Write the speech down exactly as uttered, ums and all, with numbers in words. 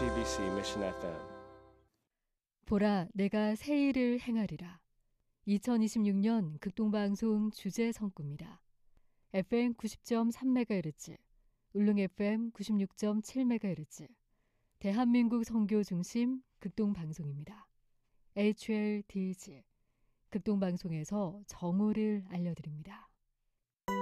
제이티비씨 미션 에프엠. 보라, 내가 새 일을 행하리라. 이천이십육 년 극동방송 주제 성구입니다. 에프엠 구십 점 삼 메가헤르츠, 울릉 에프엠 구십육 점 칠 메가헤르츠, 대한민국 선교 중심 극동방송입니다. 에이치엘디지, 극동방송에서 정오를 알려드립니다.